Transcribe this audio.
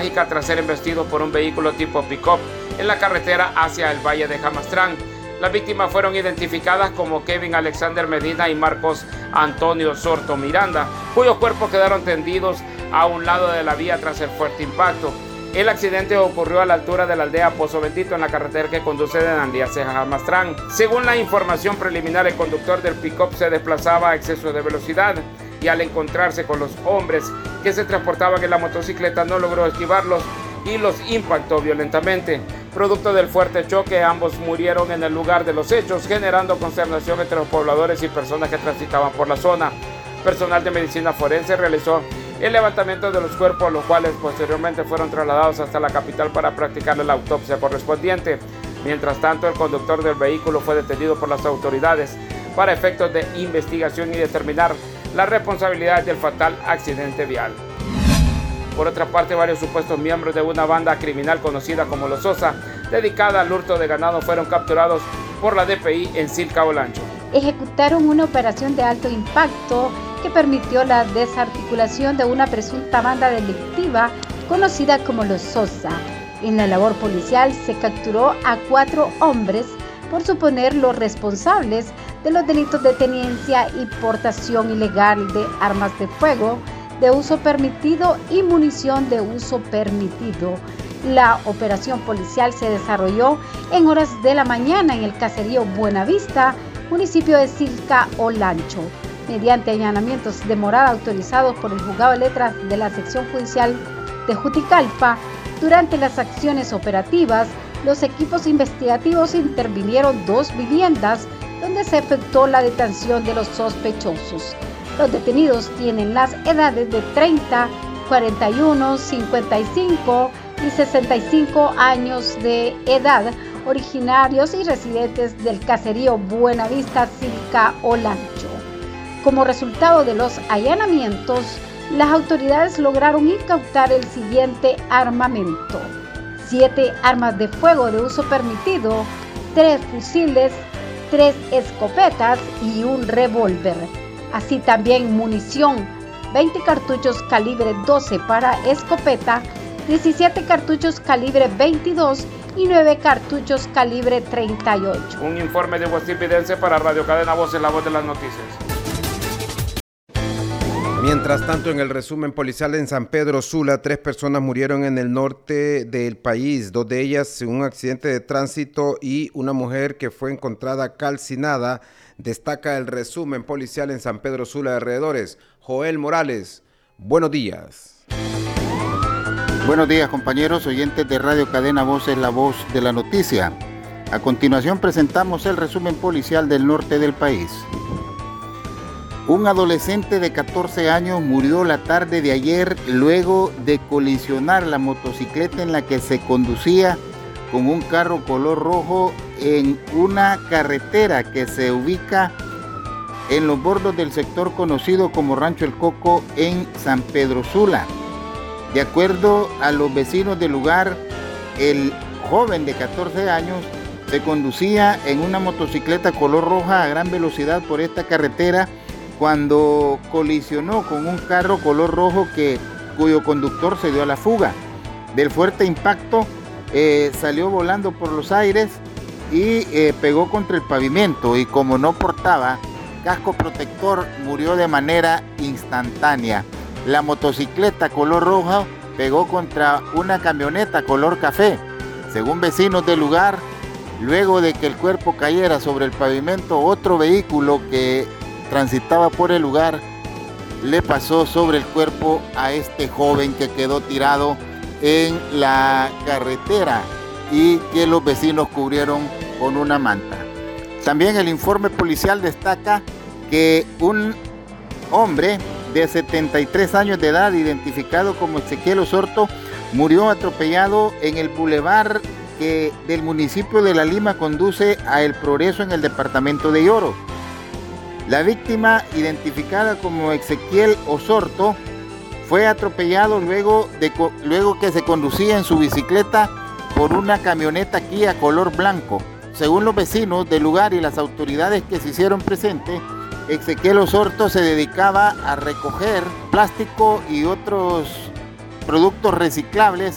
trágica tras ser embestido por un vehículo tipo pick-up en la carretera hacia el Valle de Jamastrán. Las víctimas fueron identificadas como Kevin Alexander Medina y Marcos Antonio Sorto Miranda, cuyos cuerpos quedaron tendidos a un lado de la vía tras el fuerte impacto. El accidente ocurrió a la altura de la aldea Pozo Bendito, en la carretera que conduce de Nandía hacia Jamastrán. Según la información preliminar, el conductor del pick-up se desplazaba a exceso de velocidad y al encontrarse con los hombres que se transportaban en la motocicleta no logró esquivarlos y los impactó violentamente. Producto del fuerte choque, ambos murieron en el lugar de los hechos, generando consternación entre los pobladores y personas que transitaban por la zona. Personal de medicina forense realizó el levantamiento de los cuerpos, los cuales posteriormente fueron trasladados hasta la capital para practicarle la autopsia correspondiente. Mientras tanto, el conductor del vehículo fue detenido por las autoridades para efectos de investigación y determinar la responsabilidad del fatal accidente vial. Por otra parte, varios supuestos miembros de una banda criminal conocida como Los Sosa, dedicada al hurto de ganado, fueron capturados por la DPI en Silca Olancho. Ejecutaron una operación de alto impacto que permitió la desarticulación de una presunta banda delictiva conocida como Los Sosa. En la labor policial se capturó a 4 hombres por suponer los responsables de los delitos de tenencia y portación ilegal de armas de fuego de uso permitido y munición de uso permitido. La operación policial se desarrolló en horas de la mañana en el caserío Buenavista, municipio de Silca Olancho, mediante allanamientos de morada autorizados por el Juzgado de Letras de la Sección Judicial de Juticalpa. Durante las acciones operativas, los equipos investigativos intervinieron 2 viviendas donde se efectuó la detención de los sospechosos. Los detenidos tienen las edades de 30, 41, 55 y 65 años de edad, originarios y residentes del caserío Buenavista, Silca Olancho. Como resultado de los allanamientos, las autoridades lograron incautar el siguiente armamento: 7 armas de fuego de uso permitido, 3 fusiles, 3 escopetas y un revólver. Así también munición, 20 cartuchos calibre 12 para escopeta, 17 cartuchos calibre 22 y 9 cartuchos calibre 38. Un informe de Guastilpidense para Radio Cadena Voces, la voz de las noticias. Mientras tanto, en el resumen policial en San Pedro Sula, 3 personas murieron en el norte del país, 2 de ellas en un accidente de tránsito y una mujer que fue encontrada calcinada. Destaca el resumen policial en San Pedro Sula de alrededores. Joel Morales, buenos días. Buenos días, compañeros oyentes de Radio Cadena Voces, la voz de la noticia. A continuación presentamos el resumen policial del norte del país. Un adolescente de 14 años murió la tarde de ayer luego de colisionar la motocicleta en la que se conducía con un carro color rojo en una carretera que se ubica en los bordos del sector conocido como Rancho El Coco en San Pedro Sula. De acuerdo a los vecinos del lugar, el joven de 14 años se conducía en una motocicleta color roja a gran velocidad por esta carretera cuando colisionó con un carro color rojo cuyo conductor se dio a la fuga. Del fuerte impacto salió volando por los aires y pegó contra el pavimento, y como no portaba casco protector murió de manera instantánea. La motocicleta color roja pegó contra una camioneta color café. Según vecinos del lugar, luego de que el cuerpo cayera sobre el pavimento, otro vehículo que transitaba por el lugar le pasó sobre el cuerpo a este joven que quedó tirado en la carretera y que los vecinos cubrieron con una manta. También el informe policial destaca que un hombre de 73 años de edad, identificado como Ezequiel Osorto, murió atropellado en el bulevar que del municipio de La Lima conduce a El Progreso en el departamento de Lloro. La víctima, identificada como Ezequiel Osorto, fue atropellado luego que se conducía en su bicicleta por una camioneta Kia color blanco. Según los vecinos del lugar y las autoridades que se hicieron presentes, Ezequiel Osorto se dedicaba a recoger plástico y otros productos reciclables